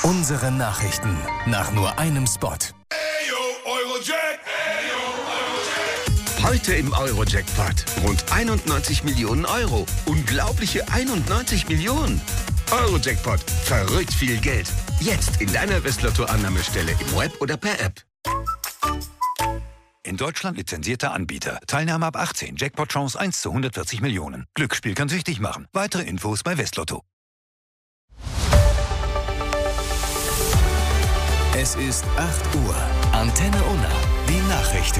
Unsere Nachrichten nach nur einem Spot. Heute im Euro-Jackpot rund 91 Millionen Euro. Unglaubliche 91 Millionen. Euro-Jackpot. Verrückt viel Geld. Jetzt in deiner Westlotto-Annahmestelle im Web oder per App. In Deutschland lizenzierter Anbieter. Teilnahme ab 18. Jackpot-Chance 1 zu 140 Millionen. Glücksspiel kann süchtig machen. Weitere Infos bei Westlotto. Es ist 8 Uhr. Antenne Unna. Die Nachrichten.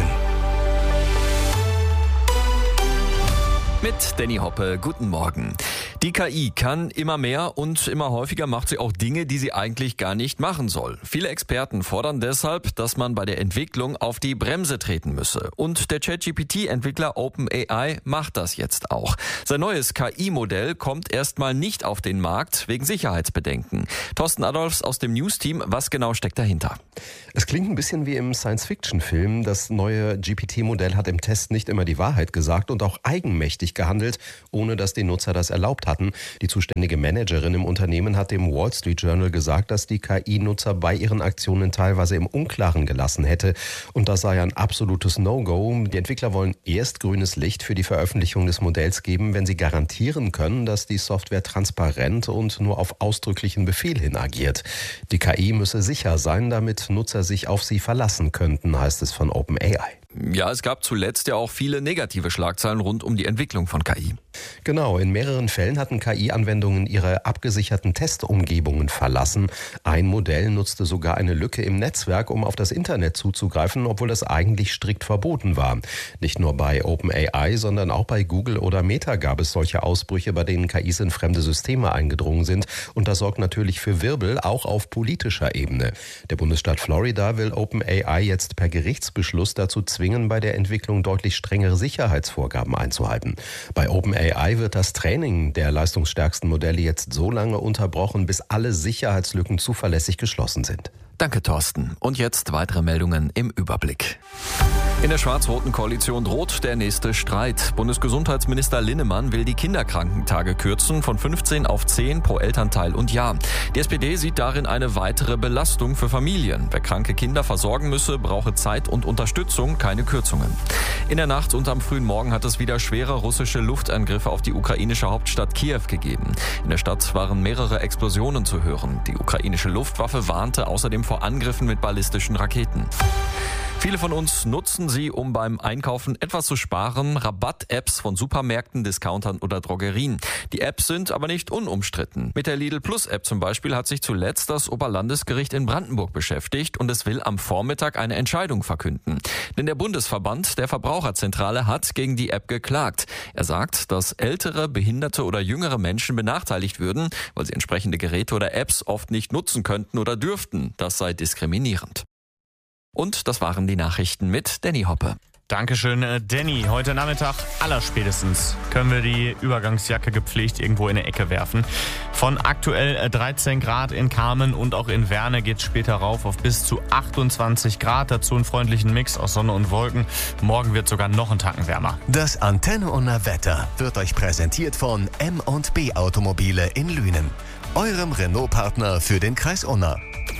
Mit Danny Hoppe, guten Morgen. Die KI kann immer mehr und immer häufiger macht sie auch Dinge, die sie eigentlich gar nicht machen soll. Viele Experten fordern deshalb, dass man bei der Entwicklung auf die Bremse treten müsse. Und der ChatGPT-Entwickler OpenAI macht das jetzt auch. Sein neues KI-Modell kommt erstmal nicht auf den Markt wegen Sicherheitsbedenken. Thorsten Adolfs aus dem News-Team, was genau steckt dahinter? Es klingt ein bisschen wie im Science-Fiction-Film. Das neue GPT-Modell hat im Test nicht immer die Wahrheit gesagt und auch eigenmächtig gehandelt, ohne dass die Nutzer das erlaubt hatten. Die zuständige Managerin im Unternehmen hat dem Wall Street Journal gesagt, dass die KI-Nutzer bei ihren Aktionen teilweise im Unklaren gelassen hätte. Und das sei ein absolutes No-Go. Die Entwickler wollen erst grünes Licht für die Veröffentlichung des Modells geben, wenn sie garantieren können, dass die Software transparent und nur auf ausdrücklichen Befehl hin agiert. Die KI müsse sicher sein, damit Nutzer sich auf sie verlassen könnten, heißt es von OpenAI. Ja, es gab zuletzt ja auch viele negative Schlagzeilen rund um die Entwicklung von KI. Genau, in mehreren Fällen hatten KI-Anwendungen ihre abgesicherten Testumgebungen verlassen. Ein Modell nutzte sogar eine Lücke im Netzwerk, um auf das Internet zuzugreifen, obwohl das eigentlich strikt verboten war. Nicht nur bei OpenAI, sondern auch bei Google oder Meta gab es solche Ausbrüche, bei denen KIs in fremde Systeme eingedrungen sind. Und das sorgt natürlich für Wirbel, auch auf politischer Ebene. Der Bundesstaat Florida will OpenAI jetzt per Gerichtsbeschluss dazu zwingen, bei der Entwicklung deutlich strengere Sicherheitsvorgaben einzuhalten. Bei OpenAI wird das Training der leistungsstärksten Modelle jetzt so lange unterbrochen, bis alle Sicherheitslücken zuverlässig geschlossen sind. Danke, Thorsten. Und jetzt weitere Meldungen im Überblick. In der schwarz-roten Koalition droht der nächste Streit. Bundesgesundheitsminister Linnemann will die Kinderkrankentage kürzen von 15 auf 10 pro Elternteil und Jahr. Die SPD sieht darin eine weitere Belastung für Familien. Wer kranke Kinder versorgen müsse, brauche Zeit und Unterstützung, keine Kürzungen. In der Nacht und am frühen Morgen hat es wieder schwere russische Luftangriffe auf die ukrainische Hauptstadt Kiew gegeben. In der Stadt waren mehrere Explosionen zu hören. Die ukrainische Luftwaffe warnte außerdem vor Angriffen mit ballistischen Raketen. Viele von uns nutzen sie, um beim Einkaufen etwas zu sparen. Rabatt-Apps von Supermärkten, Discountern oder Drogerien. Die Apps sind aber nicht unumstritten. Mit der Lidl Plus App zum Beispiel hat sich zuletzt das Oberlandesgericht in Brandenburg beschäftigt und es will am Vormittag eine Entscheidung verkünden. Denn der Bundesverband der Verbraucherzentrale hat gegen die App geklagt. Er sagt, dass ältere, behinderte oder jüngere Menschen benachteiligt würden, weil sie entsprechende Geräte oder Apps oft nicht nutzen könnten oder dürften. Das sei diskriminierend. Und das waren die Nachrichten mit Danny Hoppe. Dankeschön, Danny. Heute Nachmittag allerspätestens können wir die Übergangsjacke gepflegt irgendwo in eine Ecke werfen. Von aktuell 13 Grad in Kamen und auch in Werne geht es später rauf auf bis zu 28 Grad. Dazu einen freundlichen Mix aus Sonne und Wolken. Morgen wird sogar noch einen Tacken wärmer. Das Antenne Unna Wetter wird euch präsentiert von M&B Automobile in Lünen. Eurem Renault-Partner für den Kreis Unna.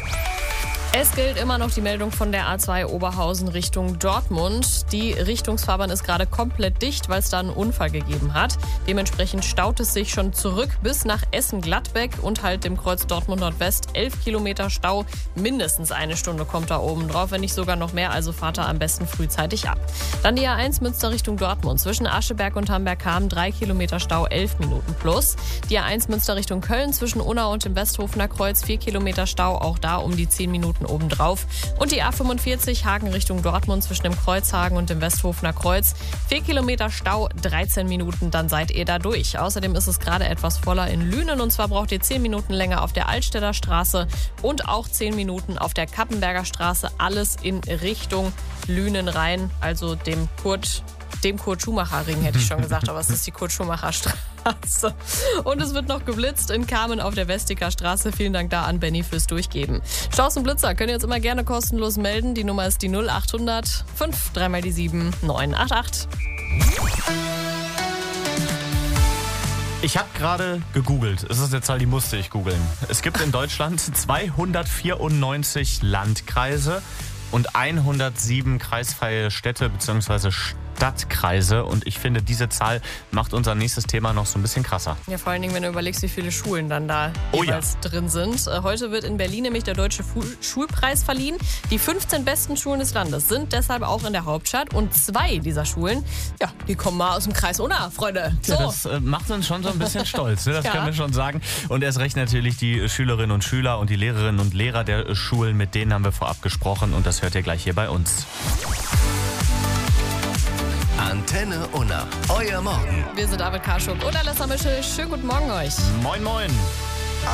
Es gilt immer noch die Meldung von der A2 Oberhausen Richtung Dortmund. Die Richtungsfahrbahn ist gerade komplett dicht, weil es da einen Unfall gegeben hat. Dementsprechend staut es sich schon zurück bis nach Essen-Gladbeck und halt dem Kreuz Dortmund Nordwest. 11 Kilometer Stau, mindestens eine Stunde kommt da oben drauf, wenn nicht sogar noch mehr, also fahrt da am besten frühzeitig ab. Dann die A1 Münster Richtung Dortmund. Zwischen Ascheberg und Hamberg-Hamm 3 Kilometer Stau, 11 Minuten plus. Die A1 Münster Richtung Köln zwischen Unna und dem Westhofener Kreuz 4 Kilometer Stau, auch da um die 10 Minuten obendrauf. Und die A45 Hagen Richtung Dortmund zwischen dem Kreuzhagen und dem Westhofener Kreuz. 4 Kilometer Stau, 13 Minuten, dann seid ihr da durch. Außerdem ist es gerade etwas voller in Lünen und zwar braucht ihr 10 Minuten länger auf der Altstädter Straße und auch 10 Minuten auf der Kappenberger Straße. Alles in Richtung Lünen rein, also dem Kurt-Schumacher-Ring hätte ich schon gesagt, aber es ist die Kurt-Schumacher-Straße. Und es wird noch geblitzt in Kamen auf der Westiker Straße. Vielen Dank da an Benny fürs Durchgeben. Staus und Blitzer könnt ihr jetzt immer gerne kostenlos melden. Die Nummer ist die 0800 5 3 mal die 7 988. Ich habe gerade gegoogelt. Es ist eine Zahl, die musste ich googeln. Es gibt in Deutschland 294 Landkreise und 107 kreisfreie Städte bzw. Stadtkreise. Und ich finde, diese Zahl macht unser nächstes Thema noch so ein bisschen krasser. Ja, vor allen Dingen, wenn du überlegst, wie viele Schulen dann da jeweils drin sind. Heute wird in Berlin nämlich der Deutsche Schulpreis verliehen. Die 15 besten Schulen des Landes sind deshalb auch in der Hauptstadt. Und 2 dieser Schulen, ja, die kommen mal aus dem Kreis Unna, Freunde. So. Ja, das macht uns schon so ein bisschen stolz, ne? Das können wir schon sagen. Und erst recht natürlich die Schülerinnen und Schüler und die Lehrerinnen und Lehrer der Schulen. Mit denen haben wir vorab gesprochen und das hört ihr gleich hier bei uns. Antenne Unna, euer Morgen. Wir sind David Karschuk und Alessa Mischel. Schönen guten Morgen euch. Moin, moin.